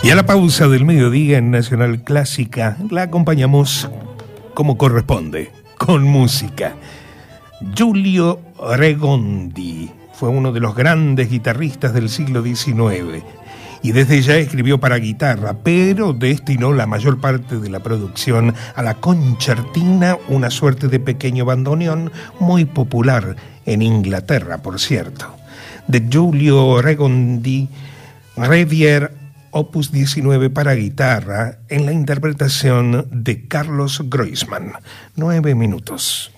Y a la pausa del mediodía en Nacional Clásica la acompañamos como corresponde, con música. Giulio Regondi fue uno de los grandes guitarristas del siglo XIX y desde ya escribió para guitarra, pero destinó la mayor parte de la producción a la concertina, una suerte de pequeño bandoneón muy popular en Inglaterra, por cierto. De Giulio Regondi, Revier Opus 19 para guitarra, en la interpretación de Carlos Groisman. 9 minutos.